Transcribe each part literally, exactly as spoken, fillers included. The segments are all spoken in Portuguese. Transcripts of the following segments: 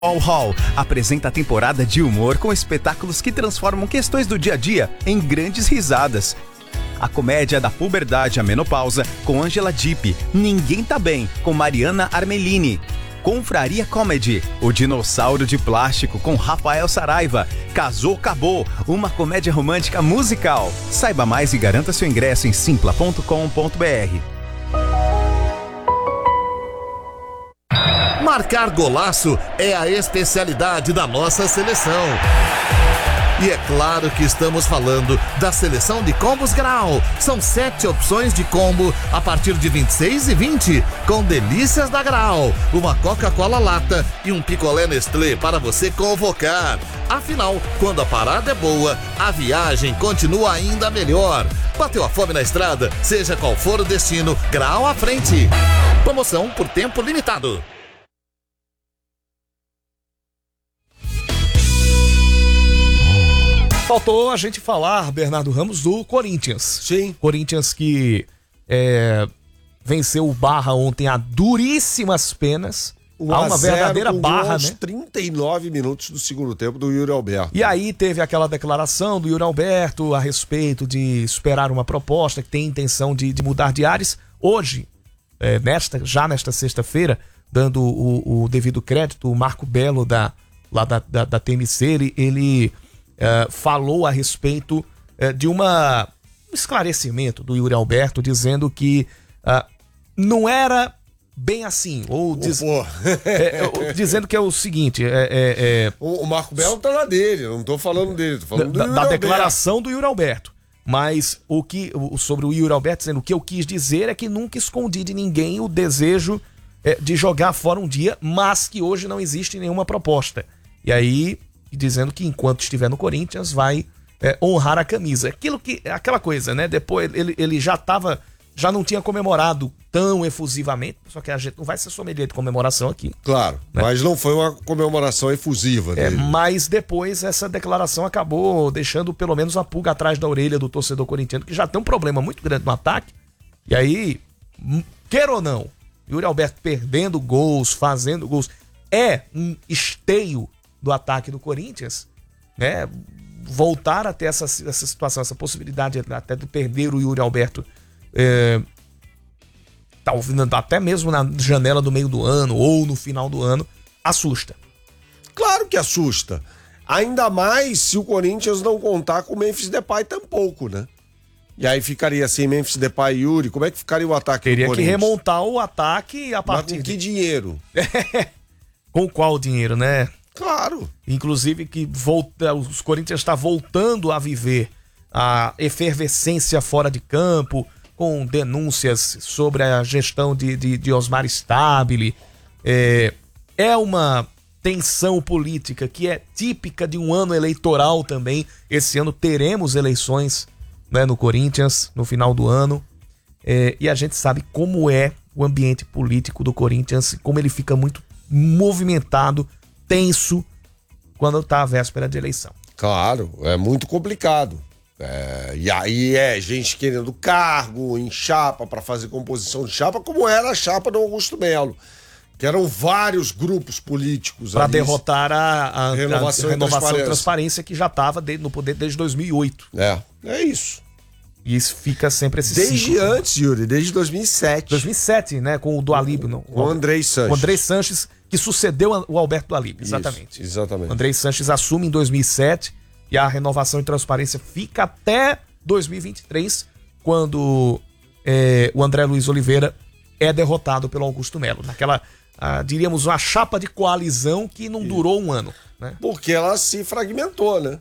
All Hall apresenta a temporada de humor com espetáculos que transformam questões do dia a dia em grandes risadas. A comédia da puberdade à menopausa com Angela Dipp, Ninguém Tá Bem com Mariana Armelini. Confraria Comedy, O Dinossauro de Plástico com Rafael Saraiva. Casou, Acabou, uma comédia romântica musical. Saiba mais e garanta seu ingresso em simpla ponto com ponto br. Marcar golaço é a especialidade da nossa seleção. E é claro que estamos falando da seleção de combos Grau. São sete opções de combo a partir de vinte e seis e vinte, com delícias da Grau, uma Coca-Cola lata e um picolé Nestlé para você convocar. Afinal, quando a parada é boa, a viagem continua ainda melhor. Bateu a fome na estrada? Seja qual for o destino, Grau à frente. Promoção por tempo limitado. Faltou a gente falar, Bernardo Ramos, do Corinthians. Sim. Corinthians que é, venceu o Barra ontem a duríssimas penas. Há uma verdadeira barra, né? trinta e nove minutos do segundo tempo do Yuri Alberto. E aí teve aquela declaração do Yuri Alberto a respeito de esperar uma proposta, que tem intenção de, de mudar de ares. Hoje, é, nesta, já nesta sexta-feira, dando o, o devido crédito, o Marco Belo da, lá da, da, da T M C, ele... ele Uh, falou a respeito uh, de uma, um esclarecimento do Yuri Alberto, dizendo que uh, não era bem assim, ou diz, oh, é, é, dizendo que é o seguinte... É, é, é, o, o Marco Belo tá na dele, eu não tô falando dele, tô falando da, do da Yuri declaração Alberto. do Yuri Alberto. Mas o que, o, sobre o Yuri Alberto, dizendo o que eu quis dizer é que nunca escondi de ninguém o desejo é, de jogar fora um dia, mas que hoje não existe nenhuma proposta. E aí... dizendo que enquanto estiver no Corinthians vai é, honrar a camisa. Aquilo que, aquela coisa, né? Depois ele, ele já tava, já não tinha comemorado tão efusivamente, só que a gente não vai ser sommelier de comemoração aqui. Claro, né? Mas não foi uma comemoração efusiva é, dele. Mas depois essa declaração acabou deixando pelo menos a pulga atrás da orelha do torcedor corintiano, que já tem um problema muito grande no ataque. E aí, queira ou não, Yuri Alberto perdendo gols, fazendo gols, é um esteio do ataque do Corinthians, né? Voltar até essa, essa situação, essa possibilidade até de perder o Yuri Alberto, é, talvez até mesmo na janela do meio do ano ou no final do ano, assusta. Claro que assusta. Ainda mais se o Corinthians não contar com o Memphis Depay tampouco, né? E aí ficaria assim, Memphis Depay e Yuri, como é que ficaria o ataque Teria do que Corinthians? remontar o ataque a partir Mas com que de... dinheiro? Com qual dinheiro, né? Claro. Inclusive que volta, os Corinthians está voltando a viver a efervescência fora de campo, com denúncias sobre a gestão de, de, de Osmar Stabile. É, é uma tensão política que é típica de um ano eleitoral também. Esse ano teremos eleições, né, no Corinthians, no final do ano. É, e a gente sabe como é o ambiente político do Corinthians, como ele fica muito movimentado, tenso, quando tá a véspera de eleição. Claro, é muito complicado. É, e aí é gente querendo cargo em chapa para fazer composição de chapa, como era a chapa do Augusto Melo, que eram vários grupos políticos para ali, derrotar a, a, renovação, a, a renovação e transparência. e transparência que já estava no poder desde dois mil e oito. É, é isso. E isso fica sempre esse Desde ciclo. antes, Yuri, desde dois mil e sete. dois mil e sete, né, com o do Alíbio, não? Com o Andrei Sanches. O Andrei Sanches, que sucedeu o Alberto do Alíbio, exatamente. Isso, exatamente. O Andrei Sanches assume em dois mil e sete e a renovação e transparência fica até dois mil e vinte e três, quando é, o André Luiz Oliveira é derrotado pelo Augusto Melo. Naquela, ah, diríamos, uma chapa de coalizão que não durou um ano, né? Porque ela se fragmentou, né?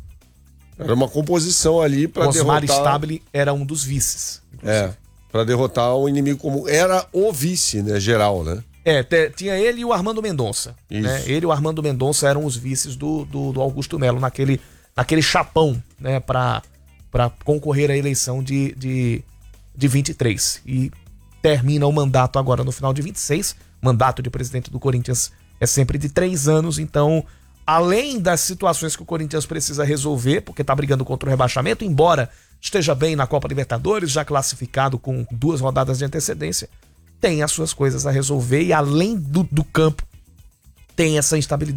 Era uma composição ali para Osmar derrotar... Stabile era um dos vices. Inclusive. É, para derrotar o inimigo comum. Era o vice, né, geral, né? É, te, tinha ele e o Armando Mendonça. Né? Ele e o Armando Mendonça eram os vices do, do, do Augusto Melo naquele, naquele chapão, né, para concorrer à eleição de, de, de vinte e três. E termina o mandato agora no final de vinte e seis. Mandato de presidente do Corinthians é sempre de três anos, então, além das situações que o Corinthians precisa resolver, porque tá brigando contra o rebaixamento, embora esteja bem na Copa Libertadores, já classificado com duas rodadas de antecedência, tem as suas coisas a resolver e além do, do campo, tem essa instabilidade.